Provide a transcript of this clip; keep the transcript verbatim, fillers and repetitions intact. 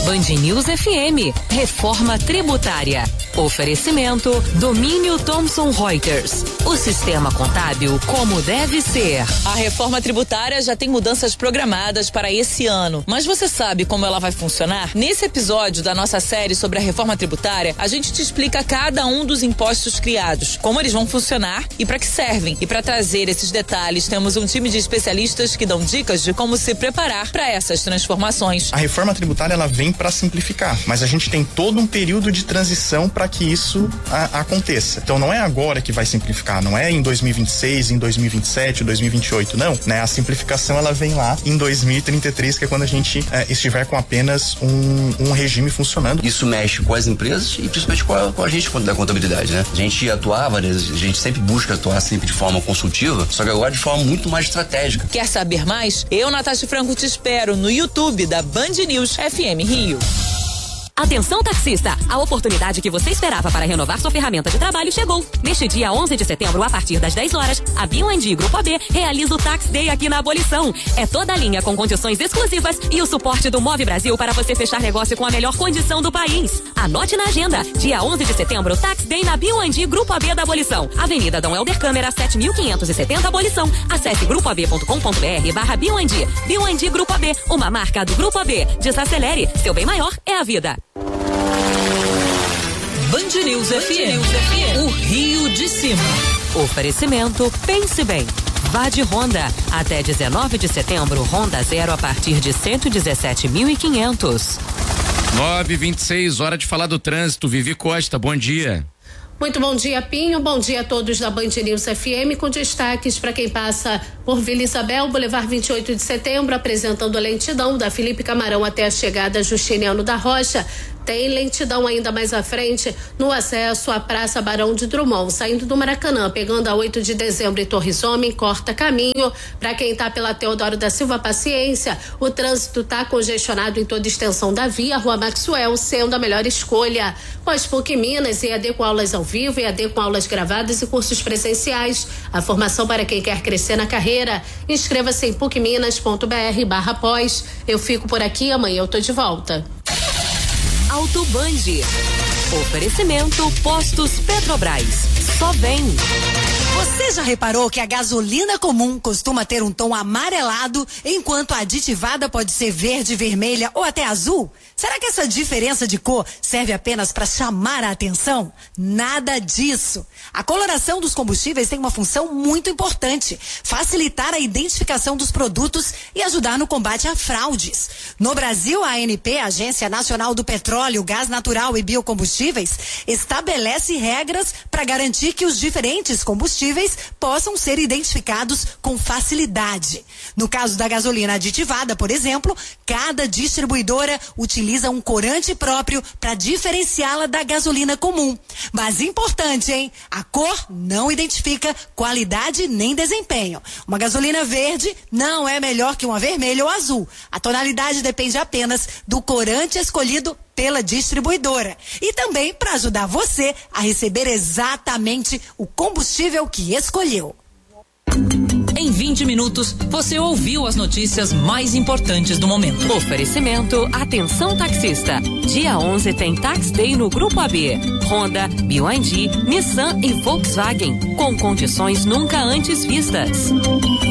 Band News F M, reforma tributária. Oferecimento Domínio Thomson Reuters. O sistema contábil como deve ser. A reforma tributária já tem mudanças programadas para esse ano, mas você sabe como ela vai funcionar? Nesse episódio da nossa série sobre a reforma tributária, a gente te explica cada um dos impostos criados, como eles vão funcionar e para que servem. E para trazer esses detalhes, temos um time de especialistas que dão dicas de como se preparar para essas transformações. A reforma tributária ela vem para simplificar, mas a gente tem todo um período de transição para que isso a, aconteça. Então não é agora que vai simplificar, não é em dois mil e vinte e seis, em dois mil e vinte e sete, dois mil e vinte e oito, não, né? A simplificação ela vem lá em dois mil e trinta e três, que é quando a gente é, estiver com apenas um, um regime funcionando. Isso mexe com as empresas e principalmente com a, com a gente da contabilidade, né? A gente atuava, né? A gente sempre busca atuar sempre de forma consultiva, só que agora de forma muito mais estratégica. Quer saber mais? Eu, Natasha Franco, te espero no YouTube da Band News F M Rio. Atenção, taxista! A oportunidade que você esperava para renovar sua ferramenta de trabalho chegou. Neste dia onze de setembro, a partir das dez horas, a B um D Grupo A B realiza o Tax Day aqui na Abolição. É toda a linha com condições exclusivas e o suporte do Move Brasil para você fechar negócio com a melhor condição do país. Anote na agenda. Dia onze de setembro, Tax Day na B um D Grupo A B da Abolição. Avenida Dom Helder Câmara, sete mil quinhentos e setenta, Abolição. Acesse grupo a b ponto com ponto b r barra B um D. B um D Grupo A B, uma marca do Grupo A B. Desacelere. Seu bem maior é a vida. Band News F M, o Rio de Cima. Oferecimento Pense Bem. Vá de Honda. Até dezenove de setembro, Honda Zero a partir de cento e dezessete mil e quinhentos. nove e vinte e seis, hora de falar do trânsito. Vivi Costa, bom dia. Muito bom dia, Pinho. Bom dia a todos da Band News F M, com destaques para quem passa por Vila Isabel, Boulevard vinte e oito de setembro, apresentando a lentidão da Felipe Camarão até a chegada a Justiniano da Rocha. Tem lentidão ainda mais à frente no acesso à Praça Barão de Drummond, saindo do Maracanã, pegando a oito de dezembro e Torres Homem, corta caminho. Para quem está pela Teodoro da Silva, paciência. O trânsito está congestionado em toda a extensão da via, Rua Maxwell sendo a melhor escolha. Pós PUC Minas, E A D com aulas ao vivo, E A D com aulas gravadas e cursos presenciais. A formação para quem quer crescer na carreira. Inscreva-se em pucminas ponto b r barra pós. Eu fico por aqui, amanhã eu tô de volta. Auto Band. Oferecimento Postos Petrobras. Só vem. Você já reparou que a gasolina comum costuma ter um tom amarelado, enquanto a aditivada pode ser verde, vermelha ou até azul? Será que essa diferença de cor serve apenas para chamar a atenção? Nada disso. A coloração dos combustíveis tem uma função muito importante: facilitar a identificação dos produtos e ajudar no combate a fraudes. No Brasil, a ANP, Agência Nacional do Petróleo, Gás Natural e Biocombustíveis, estabelece regras para garantir que os diferentes combustíveis possam ser identificados com facilidade. No caso da gasolina aditivada, por exemplo, cada distribuidora utiliza um corante próprio para diferenciá-la da gasolina comum. Mas importante, hein? A cor não identifica qualidade nem desempenho. Uma gasolina verde não é melhor que uma vermelha ou azul. A tonalidade depende apenas do corante escolhido pela distribuidora. E também para ajudar você a receber exatamente o combustível que escolheu. Em vinte minutos, você ouviu as notícias mais importantes do momento. Oferecimento, atenção taxista. Dia onze tem Tax Day no Grupo A B. Honda, B um D, Nissan e Volkswagen, com condições nunca antes vistas.